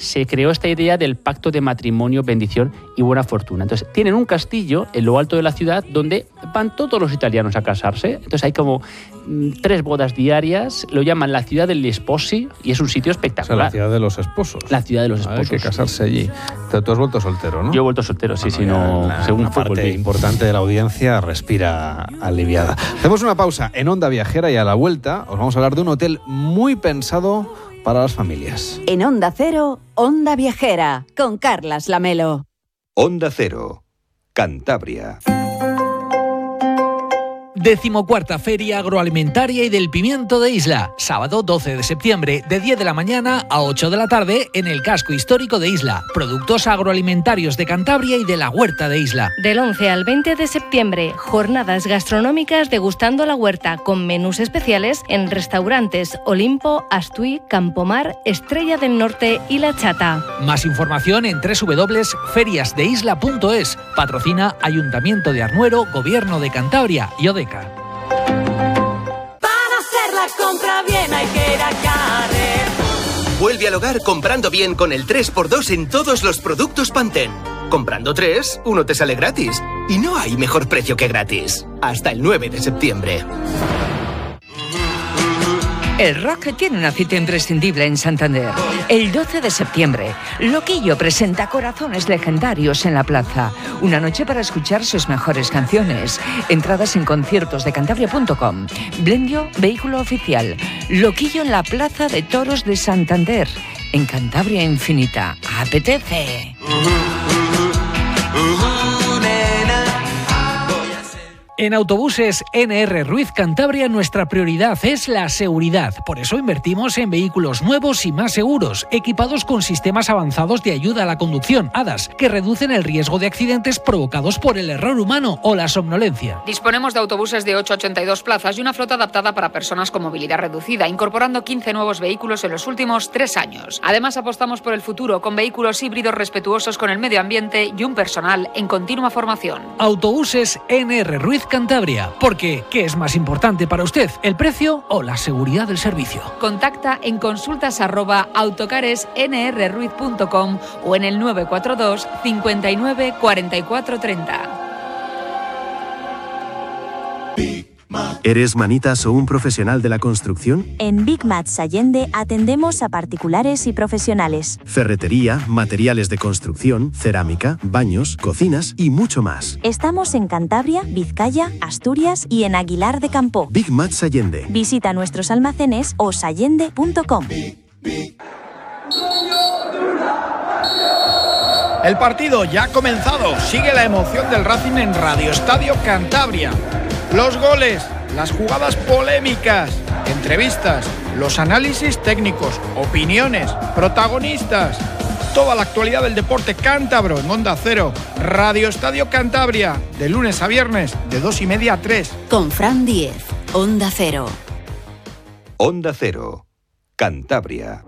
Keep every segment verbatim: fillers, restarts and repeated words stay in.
se creó esta idea del pacto de matrimonio, bendición y buena fortuna. Entonces, tienen un castillo en lo alto de la ciudad donde van todos los italianos a casarse. Entonces, hay como mm, tres bodas diarias, lo llaman la ciudad degli sposi y es un sitio espectacular. O sea, la ciudad de los esposos. La ciudad de los esposos. Hay que casarse allí. Tú has vuelto soltero, ¿no? Yo he vuelto soltero, sí, bueno, sí, no, la, según una parte fútbol, importante de la audiencia respira aliviada. Hacemos una pausa en Onda Viajera y a la vuelta os vamos a hablar de un hotel muy pensado para las familias. En Onda Cero, Onda Viajera, con Carlas Lamelo. Onda Cero, Cantabria. Decimocuarta Feria Agroalimentaria y del Pimiento de Isla. Sábado doce de septiembre, de diez de la mañana a ocho de la tarde, en el casco histórico de Isla. Productos agroalimentarios de Cantabria y de la huerta de Isla. Del once al veinte de septiembre, jornadas gastronómicas degustando la huerta, con menús especiales en restaurantes Olimpo, Astuy, Campomar, Estrella del Norte y La Chata. Más información en doble u doble u doble u punto ferias de isla punto es. Patrocina Ayuntamiento de Arnuero, Gobierno de Cantabria y Odeca. Para hacer la compra bien hay que ir a Carrefour. Vuelve al hogar comprando bien con el tres por dos en todos los productos Pantene. Comprando tres, uno te sale gratis. Y no hay mejor precio que gratis. Hasta el nueve de septiembre. El rock tiene una cita imprescindible en Santander. El doce de septiembre, Loquillo presenta Corazones Legendarios en la Plaza. Una noche para escuchar sus mejores canciones. Entradas en conciertos de cantabria punto com. Blendio, vehículo oficial. Loquillo en la Plaza de Toros de Santander. En Cantabria Infinita. ¡Apetece! En Autobuses N R Ruiz Cantabria nuestra prioridad es la seguridad. Por eso invertimos en vehículos nuevos y más seguros, equipados con sistemas avanzados de ayuda a la conducción, A D A S, que reducen el riesgo de accidentes provocados por el error humano o la somnolencia. Disponemos de autobuses de ocho a ochenta y dos plazas y una flota adaptada para personas con movilidad reducida, incorporando quince nuevos vehículos en los últimos tres años. Además, apostamos por el futuro con vehículos híbridos respetuosos con el medio ambiente y un personal en continua formación. Autobuses N R Ruiz Cantabria, porque ¿qué es más importante para usted, el precio o la seguridad del servicio? Contacta en consultas arroba autocares n r ruiz punto com o en el nueve cuatro dos cincuenta y nueve cuarenta y cuatro treinta. ¿Eres manitas o un profesional de la construcción? En Big Mats Allende atendemos a particulares y profesionales. Ferretería, materiales de construcción, cerámica, baños, cocinas y mucho más. Estamos en Cantabria, Vizcaya, Asturias y en Aguilar de Campoo. Big Mats Allende. Visita nuestros almacenes o sallende punto com. El partido ya ha comenzado. Sigue la emoción del Racing en Radio Estadio Cantabria. Los goles, las jugadas polémicas, entrevistas, los análisis técnicos, opiniones, protagonistas. Toda la actualidad del deporte cántabro en Onda Cero. Radio Estadio Cantabria, de lunes a viernes, de dos y media a tres. Con Fran Diez, Onda Cero. Onda Cero, Cantabria.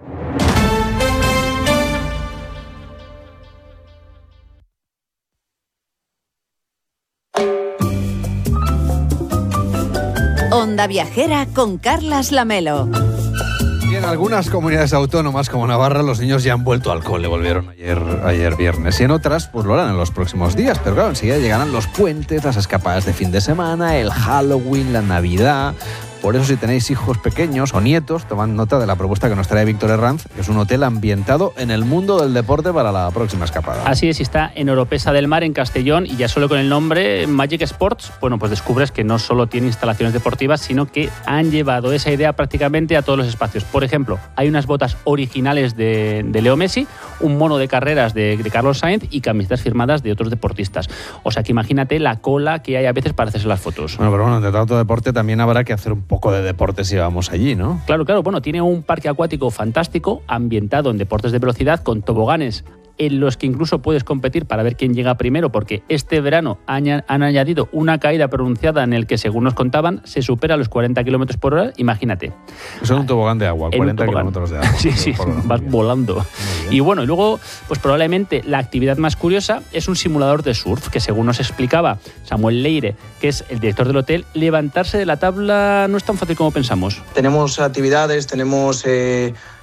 Onda Viajera con Carlas Lamelo. Y en algunas comunidades autónomas como Navarra los niños ya han vuelto al cole, volvieron ayer, ayer viernes. Y en otras pues lo harán en los próximos días. Pero claro, enseguida llegarán los puentes, las escapadas de fin de semana, el Halloween, la Navidad. Por eso, si tenéis hijos pequeños o nietos, tomad nota de la propuesta que nos trae Víctor Herranz, que es un hotel ambientado en el mundo del deporte para la próxima escapada. Así es, y está en Oropesa del Mar, en Castellón, y ya solo con el nombre Magic Sports, bueno, pues descubres que no solo tiene instalaciones deportivas, sino que han llevado esa idea prácticamente a todos los espacios. Por ejemplo, hay unas botas originales de, de Leo Messi, un mono de carreras de, de Carlos Sainz y camisetas firmadas de otros deportistas. O sea que imagínate la cola que hay a veces para hacerse las fotos. Bueno, pero bueno, de tanto deporte también habrá que hacer un poco de deporte si vamos allí, ¿no? Claro, claro. Bueno, tiene un parque acuático fantástico, ambientado en deportes de velocidad, con toboganes en los que incluso puedes competir para ver quién llega primero, porque este verano han, han añadido una caída pronunciada en el que, según nos contaban, se supera los cuarenta kilómetros por hora. Imagínate. Eso es un tobogán de agua, cuarenta kilómetros de agua. Sí, sí, vas volando. Y bueno, y luego, pues probablemente la actividad más curiosa es un simulador de surf, que según nos explicaba Samuel Leire, que es el director del hotel, levantarse de la tabla no es tan fácil como pensamos. Tenemos actividades, tenemos... Eh...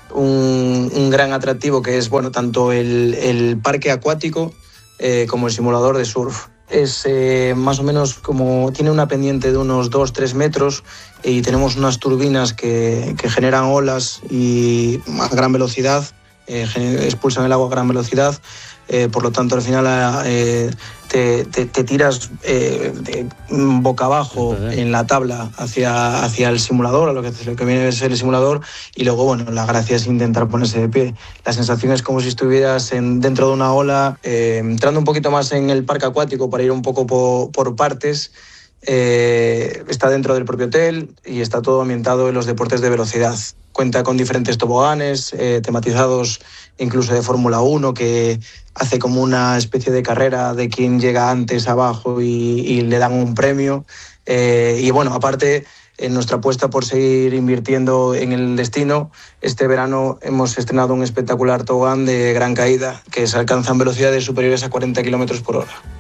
un, un gran atractivo que es, bueno, tanto el, el parque acuático eh, como el simulador de surf. Es eh, más o menos como, tiene una pendiente de unos dos a tres metros y tenemos unas turbinas que, que generan olas y a gran velocidad, eh, expulsan el agua a gran velocidad, eh, por lo tanto al final eh, te, te, te tiras eh, de boca abajo en la tabla hacia, hacia el simulador, a lo que, lo que viene a ser el simulador, y luego, bueno, la gracia es intentar ponerse de pie. La sensación es como si estuvieras en, dentro de una ola, eh, entrando un poquito más en el parque acuático para ir un poco por, por partes. Eh, está dentro del propio hotel y está todo ambientado en los deportes de velocidad. Cuenta con diferentes toboganes eh, tematizados incluso de Fórmula uno, que hace como una especie de carrera de quien llega antes abajo y, y le dan un premio. Eh, y bueno, aparte, en nuestra apuesta por seguir invirtiendo en el destino, este verano hemos estrenado un espectacular tobogán de gran caída que se alcanzan velocidades superiores a cuarenta kilómetros por hora.